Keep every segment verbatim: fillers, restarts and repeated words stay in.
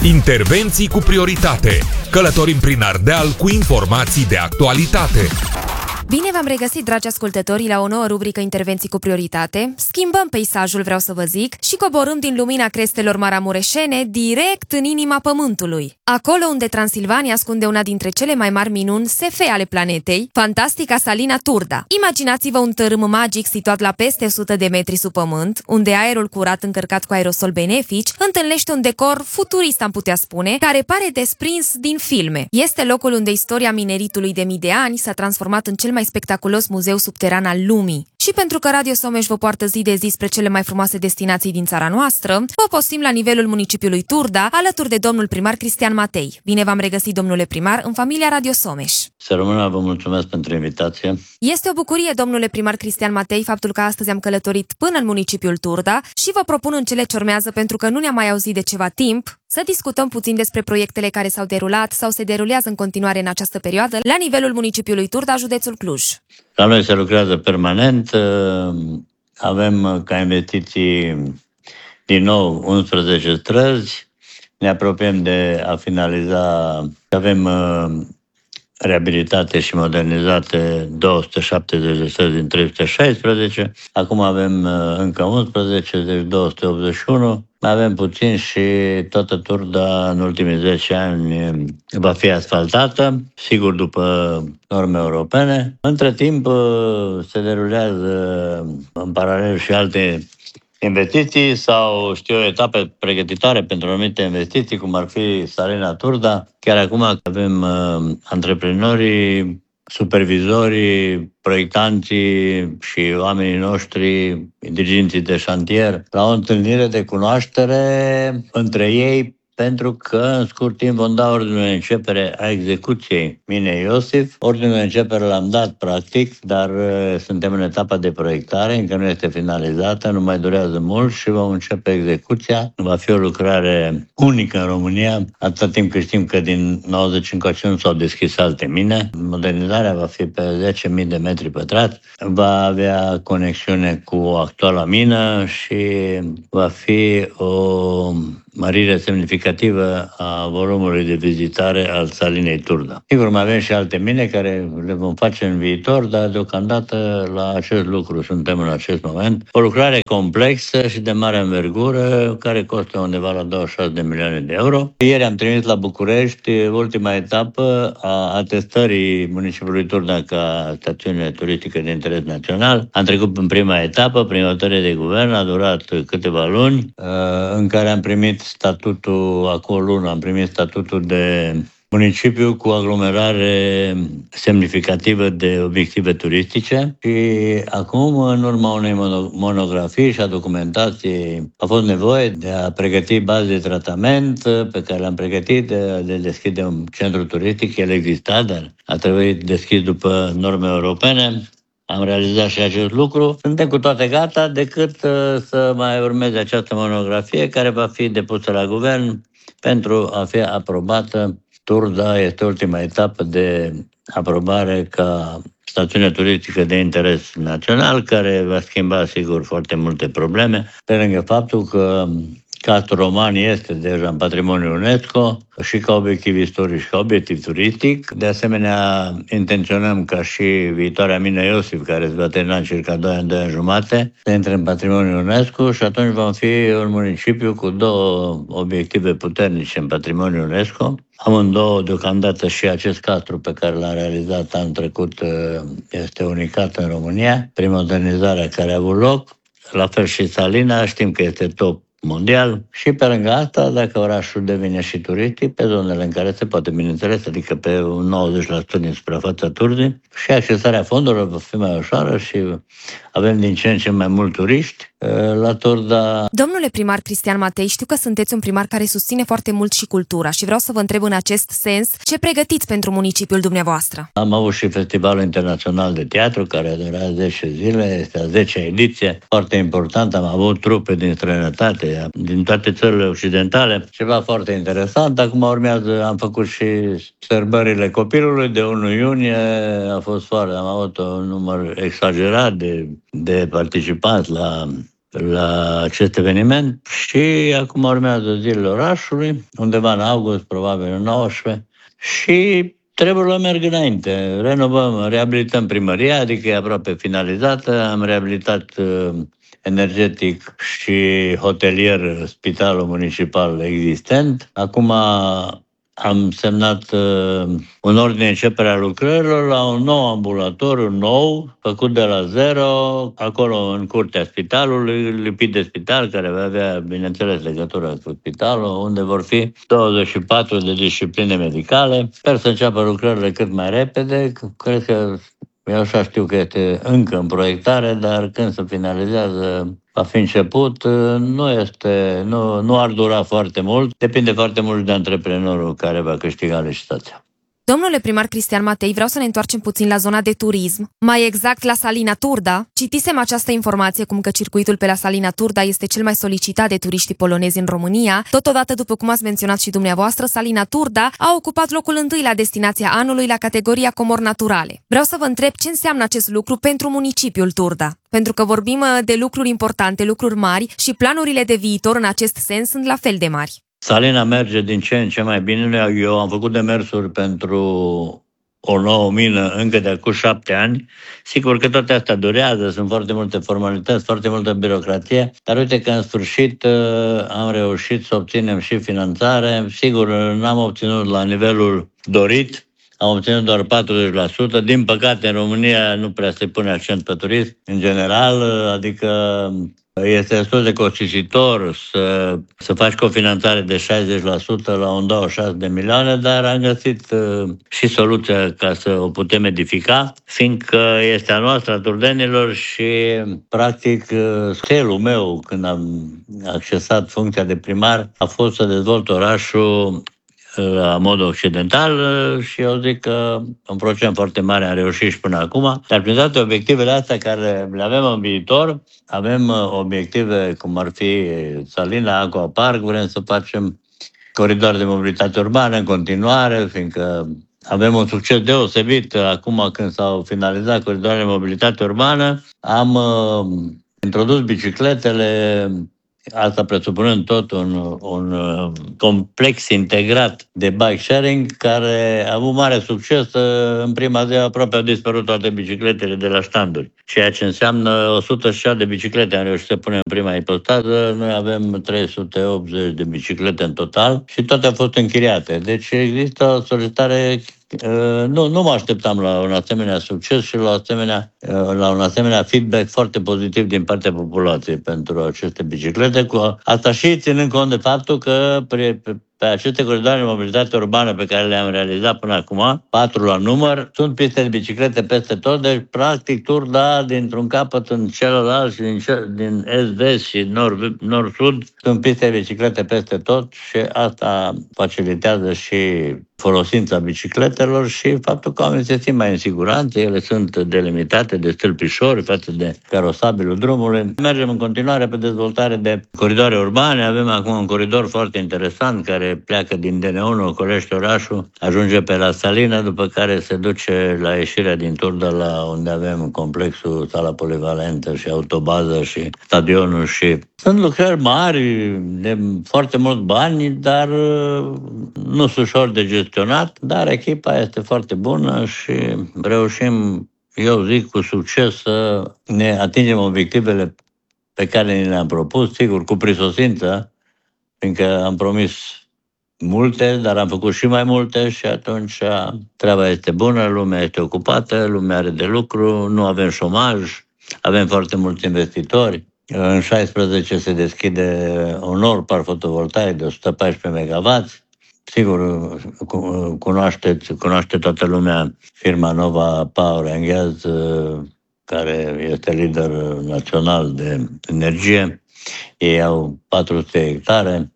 Intervenții cu prioritate. Călătorim prin Ardeal cu informații de actualitate. Bine v-am regăsit, dragi ascultători, la o nouă rubrică Intervenții cu prioritate. Schimbăm peisajul, vreau să vă zic, și coborâm din lumina crestelor maramureșene direct în inima pământului. Acolo unde Transilvania ascunde una dintre cele mai mari minuni S F ale planetei, fantastica Salina Turda. Imaginați-vă un tărâm magic situat la peste o sută de metri sub pământ, unde aerul curat încărcat cu aerosol benefici întâlnește un decor futurist, am putea spune, care pare desprins din filme. Este locul unde istoria mineritului de mii de ani s-a transformat în cel mai spectaculos muzeu subteran al lumii. Și pentru că Radio Someș vă poartă zi de zi spre cele mai frumoase destinații din țara noastră, vă postim la nivelul municipiului Turda, alături de domnul primar Cristian Matei. Bine v-am regăsit, domnule primar, în familia Radio Someș. Să rămână, vă mulțumesc pentru invitație. Este o bucurie, domnule primar Cristian Matei, faptul că astăzi am călătorit până în municipiul Turda și vă propun în cele ce urmează, pentru că nu ne-am mai auzit de ceva timp, să discutăm puțin despre proiectele care s-au derulat sau se derulează în continuare în această perioadă la nivelul municipiului Turda, județul Cluj. La noi se lucrează permanent, avem ca investiții din nou unsprezece străzi, ne apropiem de a finaliza, avem reabilitate și modernizate două sute șaptezeci de străzi din trei sute șaisprezece, acum avem încă unsprezece, deci două sute optzeci și unu, mai avem puțin și toată Turda în ultimii zece ani va fi asfaltată, sigur după norme europene. Între timp se derulează în paralel și alte investiții sau, știu, etape pregătitoare pentru anumite investiții, cum ar fi Salina Turda. Chiar acum avem uh, antreprenorii, supervizorii, proiectanții și oamenii noștri, dirigenții de șantier, la o întâlnire de cunoaștere între ei, pentru că în scurt timp vom da ordinul de începere a execuției minei Iosif. Ordinul de începere l-am dat practic, dar uh, suntem în etapa de proiectare, încă nu este finalizată, nu mai durează mult și vom începe execuția. Va fi o lucrare unică în România, atâta timp cât știm că din nouăzeci încoace nu s-au deschis alte mine. Modernizarea va fi pe zece mii de metri pătrați, va avea conexiune cu actuala mină și va fi o mărire semnificativă a volumului de vizitare al Salinei Turda. Sigur, mai avem și alte mine care le vom face în viitor, dar deocamdată la acest lucru suntem în acest moment. O lucrare complexă și de mare învergură, care costă undeva la douăzeci și șase de milioane de euro. Ieri am trimis la București ultima etapă a atestării municipiului Turda ca stațiune turistică de interes național. Am trecut în prima etapă, prin hotărâre de guvern, a durat câteva luni, în care am primit statutul, acolo lună, am primit statutul de municipiu cu aglomerare semnificativă de obiective turistice și acum, în urma unei monografii și a documentației, a fost nevoie de a pregăti baze de tratament pe care le-am pregătit, de, de deschide un centru turistic. El exista, dar a trebuit deschis după norme europene. Am realizat și acest lucru. Suntem cu toate gata, decât uh, să mai urmeze această monografie care va fi depusă la guvern pentru a fi aprobată. Turda este ultima etapă de aprobare ca stațiune turistică de interes național, care va schimba, sigur, foarte multe probleme, pe lângă faptul că Castul Roman este deja în patrimoniul UNESCO și ca obiectiv istoric și ca obiectiv turistic. De asemenea, intenționăm ca și viitoarea mină Iosif, care se va termina în circa doi ani, doi ani jumate, să intre în patrimoniul UNESCO și atunci vom fi un municipiu cu două obiective puternice în patrimoniul UNESCO. Amândouă, deocamdată, și acest castru pe care l-am realizat anul trecut este unicat în România, prin modernizarea care a avut loc. La fel și Salina, știm că este top mondial și pe lângă asta, dacă orașul devine și turistic, pe zonele în care se poate, bineînțeles, adică pe un nouăzeci la sută din suprafața Turzii, și accesarea fondurilor va fi mai ușoară și avem din ce în ce mai mulți turiști la Turda. Domnule primar Cristian Matei, știu că sunteți un primar care susține foarte mult și cultura și vreau să vă întreb în acest sens ce pregătiți pentru municipiul dumneavoastră. Am avut și Festivalul Internațional de Teatru, care a durat zece zile, este a zecea ediție, foarte important. Am avut trupe din străinătate, din toate țările occidentale, ceva foarte interesant. Acum urmează, am făcut și sărbările copilului de unu iunie, a fost foarte, am avut un număr exagerat de, de participanți la la acest eveniment și acum urmează zilele orașului, undeva în august, probabil în nouăsprezece, și treburile merg înainte. Renovăm, reabilităm primăria, adică e aproape finalizată, am reabilitat uh, energetic și hotelier spitalul municipal existent. Acum am semnat uh, un ordine de începere a lucrărilor la un nou ambulatoriu nou, făcut de la zero, acolo în curtea spitalului, lipit de spital, care va avea, bineînțeles, legătură cu spitalul, unde vor fi douăzeci și patru de discipline medicale. Sper să înceapă lucrările cât mai repede. Cred că, eu așa știu că este încă în proiectare, dar când se finalizează va fi început, nu, este, nu, nu ar dura foarte mult, depinde foarte mult de antreprenorul care va câștiga licitația. Domnule primar Cristian Matei, vreau să ne întoarcem puțin la zona de turism, mai exact la Salina Turda. Citisem această informație cum că circuitul pe la Salina Turda este cel mai solicitat de turiștii polonezi în România. Totodată, după cum ați menționat și dumneavoastră, Salina Turda a ocupat locul întâi la destinația anului la categoria comori naturale. Vreau să vă întreb ce înseamnă acest lucru pentru municipiul Turda, pentru că vorbim de lucruri importante, lucruri mari și planurile de viitor în acest sens sunt la fel de mari. Salina merge din ce în ce mai bine. Eu am făcut demersuri pentru o nouă mină încă de acum șapte ani. Sigur că toate astea durează, sunt foarte multe formalități, foarte multă birocratie, dar uite că în sfârșit am reușit să obținem și finanțare. Sigur, n-am obținut la nivelul dorit, am obținut doar patruzeci la sută. Din păcate, în România nu prea se pune accent pe turism în general, adică este destul de costisitor să, să faci cofinanțare de șaizeci la sută la un douăzeci și șase de milioane, dar am găsit uh, și soluția ca să o putem edifica, fiindcă este a noastră, a turdenilor și, practic, uh, stelul meu, când am accesat funcția de primar, a fost să dezvolt orașul la mod occidental și eu zic că un procent foarte mare am reușit și până acum, dar prin toate obiectivele astea care le avem în viitor, avem obiective cum ar fi Salina Aqua Park, vrem să facem coridor de mobilitate urbană în continuare, fiindcă avem un succes deosebit acum când s-au finalizat coridoarele de mobilitate urbană. Am uh, introdus bicicletele, asta presupunând tot un, un complex integrat de bike sharing care a avut mare succes. În prima zi aproape au dispărut toate bicicletele de la standuri, ceea ce înseamnă o sută șase de biciclete am reușit să punem în prima ipostază. Noi avem trei sute optzeci de biciclete în total și toate au fost închiriate. Deci există o solicitare. Uh, nu, nu mă așteptam la un asemenea succes și la, asemenea, uh, la un asemenea feedback foarte pozitiv din partea populației pentru aceste biciclete. Cu asta și ținând cont de faptul că pe, pe, pe aceste coridoare de mobilitate urbană pe care le-am realizat până acum, patru la număr, sunt piste de biciclete peste tot, deci practic Turda dintr-un capăt în celălalt și din, din est-vest și nord, nord-sud sunt piste de biciclete peste tot și asta facilitează și folosința bicicletelor și faptul că oamenii se simt mai în siguranță, ele sunt delimitate de stâlpișori față de carosabilul drumului. Mergem în continuare pe dezvoltare de coridoare urbane, avem acum un coridor foarte interesant care pleacă din D N unu, ocolește orașul, ajunge pe la Salina, după care se duce la ieșirea din Turda, la unde avem complexul, sala polivalentă și autobază și stadionul și sunt lucrări mari, de foarte mulți bani, dar nu sunt ușor de gestionat, dar echipa este foarte bună și reușim, eu zic, cu succes să ne atingem obiectivele pe care le-am propus, sigur, cu prisosință, fiindcă am promis multe, dar am făcut și mai multe și atunci treaba este bună, lumea este ocupată, lumea are de lucru, nu avem șomaj, avem foarte mulți investitori. În șaisprezece se deschide un nou parc fotovoltaic de o sută paisprezece megawatts. Sigur, cunoașteți, cunoaște toată lumea firma Nova Power and Gas, care este lider național de energie. Ei au patru sute hectare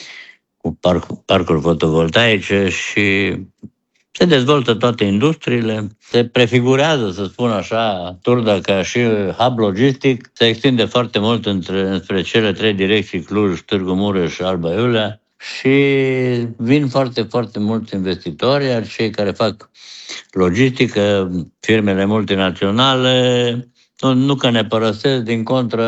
cu parc, parcuri fotovoltaice și se dezvoltă toate industriile, se prefigurează, să spun așa, Turda ca și hub logistic, se extinde foarte mult între, înspre cele trei direcții, Cluj, Târgu Mureș și Alba Iulia și vin foarte, foarte mulți investitori, iar cei care fac logistică, firmele multinaționale, nu, nu că ne părăsesc, din contră,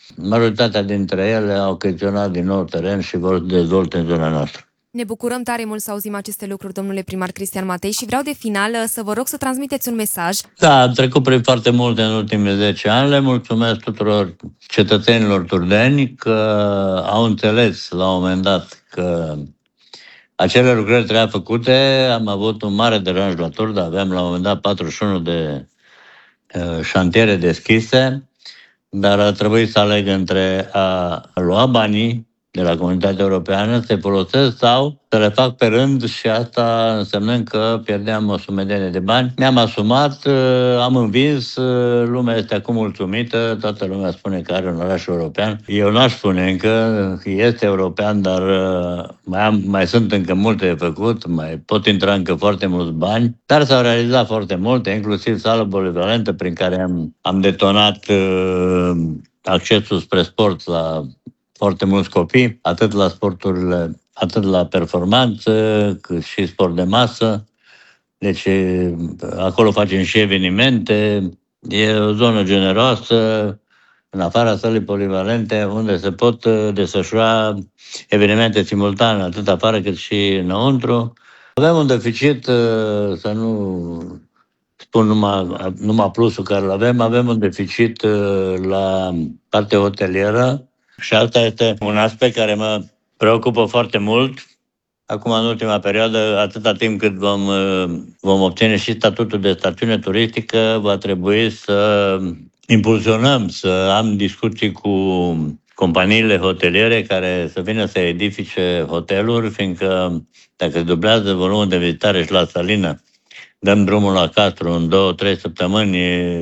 Majoritatea dintre ele au chestionat din nou teren și vor dezvolte în zona noastră. Ne bucurăm tare mult să auzim aceste lucruri, domnule primar Cristian Matei, și vreau de final să vă rog să transmiteți un mesaj. Da, am trecut prin foarte multe în ultimii zece ani. Le mulțumesc tuturor cetățenilor turdeni că au înțeles la un moment dat că acele lucrări trebuia făcute. Am avut un mare deranj la Turda, aveam la un moment dat patruzeci și unu de uh, șantiere deschise, dar a trebuit să aleg între a lua banii de la Comunitatea Europeană, să-i folosesc sau să le fac pe rând, și asta însemnând că pierdeam o sumedenie de bani. Mi-am asumat, am învins, lumea este acum mulțumită, toată lumea spune că are un oraș european. Eu n-aș spune încă că este european, dar mai, am, mai sunt încă multe de făcut, mai pot intra încă foarte mulți bani, dar s-au realizat foarte multe, inclusiv sală polivalentă prin care am, am detonat uh, accesul spre sport la foarte mulți copii, atât la sporturile, atât la performanță, cât și sport de masă. Deci acolo facem și evenimente. E o zonă generoasă, în afara sălii polivalente, unde se pot desfășura evenimente simultane, atât afară cât și înăuntru. Avem un deficit, să nu spun numai, numai plusul care îl avem, avem un deficit la partea hotelieră. Și asta este un aspect care mă preocupă foarte mult. Acum, în ultima perioadă, atâta timp cât vom, vom obține și statutul de stațiune turistică, va trebui să impulsionăm, să am discuții cu companiile hoteliere care să vină să edifice hoteluri, fiindcă dacă se dublează volumul de vizitare și la Salină, dăm drumul la Castru în două, trei săptămâni.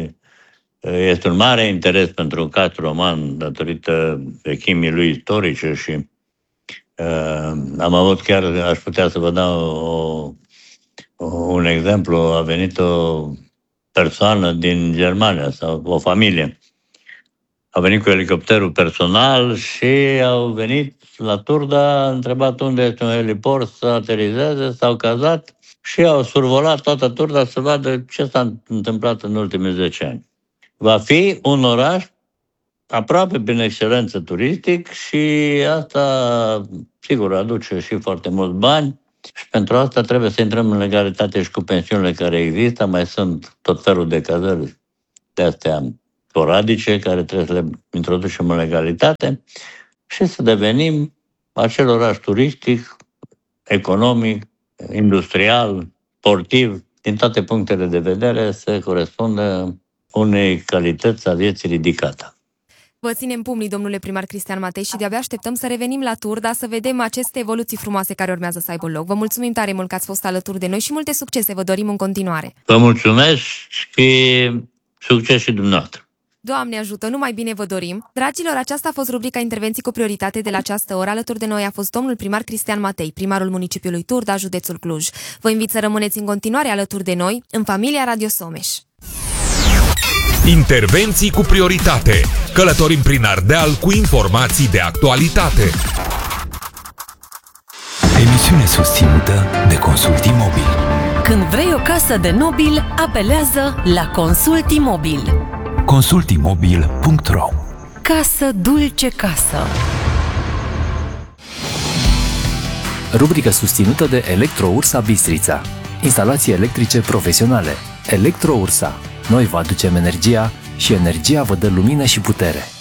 Este un mare interes pentru Castru Roman datorită vechimii lui istorice și uh, am avut chiar, aș putea să vă dau o, o, un exemplu, a venit o persoană din Germania sau o familie. A venit cu elicopterul personal și au venit la Turda, a întrebat unde este un heliport să aterizeze, s-au cazat și au survolat toată Turda să vadă ce s-a întâmplat în ultimii zece ani. Va fi un oraș aproape prin excelență turistic și asta, sigur, aduce și foarte mulți bani și pentru asta trebuie să intrăm în legalitate și cu pensiunile care există. Mai sunt tot felul de cazări de astea sporadice care trebuie să le introducem în legalitate și să devenim acel oraș turistic, economic, industrial, sportiv, din toate punctele de vedere să corespundă unei calități a vieții ridicată. Vă ținem pumnii, domnule primar Cristian Matei, și de-abia așteptăm să revenim la Turda, să vedem aceste evoluții frumoase care urmează să aibă loc. Vă mulțumim tare mult că ați fost alături de noi și multe succese vă dorim în continuare. Vă mulțumesc și succes și dumneavoastră. Doamne ajută, numai bine vă dorim! Dragilor, aceasta a fost rubrica Intervenții cu prioritate de la această oră. Alături de noi a fost domnul primar Cristian Matei, primarul municipiului Turda, județul Cluj. Vă invit să rămâneți în continuare alături de noi, în familia Radio Someș. Intervenții cu prioritate. Călătorim prin Ardeal cu informații de actualitate. Emisiune susținută de Consult Imobil. Când vrei o casă de nobil, apelează la Consult Imobil. consult imobil punct ro. Casă dulce casă. Rubrică susținută de Electro-Ursa Bistrița. Instalații electrice profesionale. Electro-Ursa. Noi vă aducem energia și energia vă dă lumină și putere.